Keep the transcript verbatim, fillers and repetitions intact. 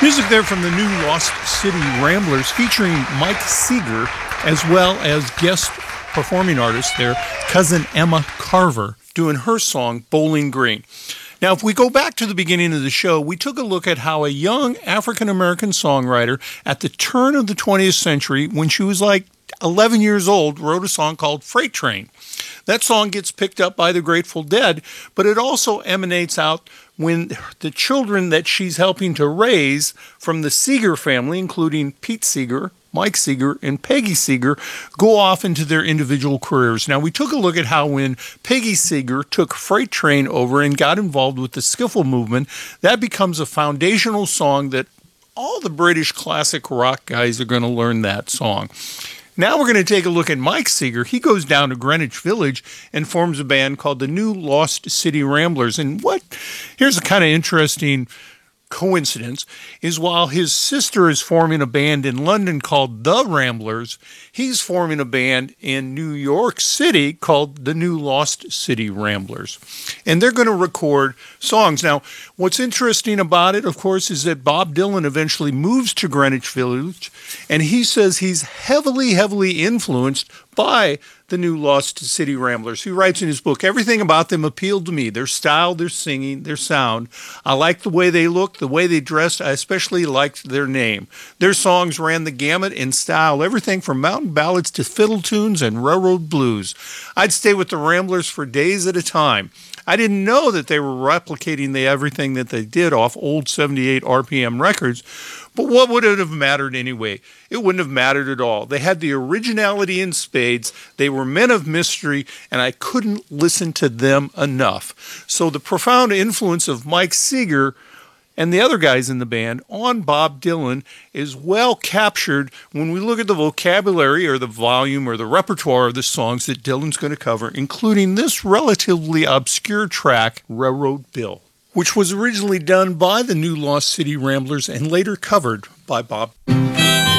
Music there from the new Lost City Ramblers featuring Mike Seeger, as well as guest performing artist there, cousin Emma Carver, doing her song Bowling Green. Now, if we go back to the beginning of the show, we took a look at how a young African-American songwriter at the turn of the twentieth century, when she was like eleven years old, wrote a song called Freight Train. That song gets picked up by the Grateful Dead, but it also emanates out when the children that she's helping to raise from the Seeger family, including Pete Seeger, Mike Seeger, and Peggy Seeger, go off into their individual careers. Now, we took a look at how when Peggy Seeger took Freight Train over and got involved with the skiffle movement, that becomes a foundational song that all the British classic rock guys are going to learn that song. Now we're going to take a look at Mike Seeger. He goes down to Greenwich Village and forms a band called the New Lost City Ramblers. And what, here's a kind of interesting coincidence, is while his sister is forming a band in London called The Ramblers, he's forming a band in New York City called the New Lost City Ramblers. And they're going to record songs. Now, what's interesting about it, of course, is that Bob Dylan eventually moves to Greenwich Village, and he says he's heavily, heavily influenced by the New Lost City Ramblers. He writes in his book, everything about them appealed to me. Their style, their singing, their sound. I liked the way they looked, the way they dressed. I especially liked their name. Their songs ran the gamut in style, everything from mountain ballads to fiddle tunes and railroad blues. I'd stay with the Ramblers for days at a time. I didn't know that they were replicating the everything that they did off old seventy-eight R P M records, but what would it have mattered anyway? It wouldn't have mattered at all. They had the originality in spades. They were men of mystery, and I couldn't listen to them enough. So the profound influence of Mike Seeger and the other guys in the band on Bob Dylan is well captured when we look at the vocabulary or the volume or the repertoire of the songs that Dylan's going to cover, including this relatively obscure track, Railroad Bill, which was originally done by the New Lost City Ramblers and later covered by Bob.